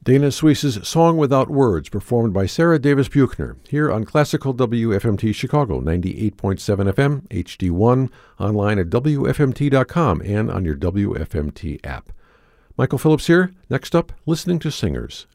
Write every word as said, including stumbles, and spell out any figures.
Dana Suisse's Song Without Words, performed by Sarah Davis Buchner, here on Classical W F M T Chicago, ninety-eight point seven F M, H D one, online at W F M T dot com and on your W F M T app. Michael Phillips here. Next up, Listening to Singers.